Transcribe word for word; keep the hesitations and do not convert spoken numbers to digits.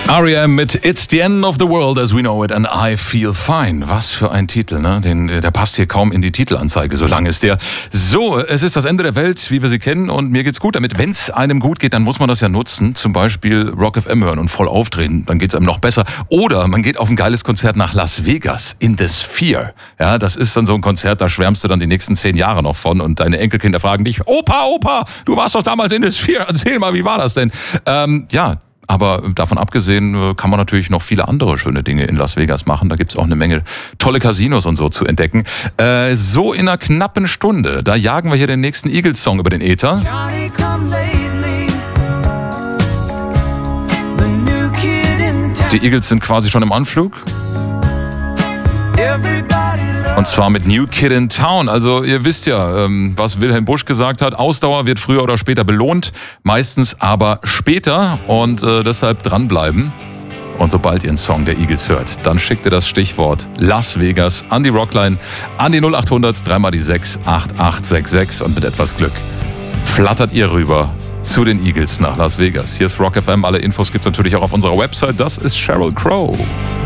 R E M mit It's the End of the World as we know it and I feel fine. Was für ein Titel, ne? Den, der passt hier kaum in die Titelanzeige, so lang ist der. So, es ist das Ende der Welt, wie wir sie kennen, und mir geht's gut damit. Wenn es einem gut geht, dann muss man das ja nutzen. Zum Beispiel Rock F M hören und voll aufdrehen, dann geht's einem noch besser. Oder man geht auf ein geiles Konzert nach Las Vegas, in the Sphere. Ja, das ist dann so ein Konzert, da schwärmst du dann die nächsten zehn Jahre noch von und deine Enkelkinder fragen dich, Opa, Opa, du warst doch damals in the Sphere, erzähl mal, wie war das denn? Ähm, ja, Aber davon abgesehen kann man natürlich noch viele andere schöne Dinge in Las Vegas machen. Da gibt's auch eine Menge tolle Casinos und so zu entdecken. Äh, so in einer knappen Stunde, da jagen wir hier den nächsten Eagles-Song über den Äther. Die Eagles sind quasi schon im Anflug. Und zwar mit New Kid in Town. Also ihr wisst ja, was Wilhelm Busch gesagt hat. Ausdauer wird früher oder später belohnt. Meistens aber später. Und äh, deshalb dranbleiben. Und sobald ihr einen Song der Eagles hört, dann schickt ihr das Stichwort Las Vegas an die Rockline, an die null acht hundert, dreimal die sechs, acht acht sechs sechs. Und mit etwas Glück flattert ihr rüber zu den Eagles nach Las Vegas. Hier ist Rock F M. Alle Infos gibt's natürlich auch auf unserer Website. Das ist Sheryl Crow.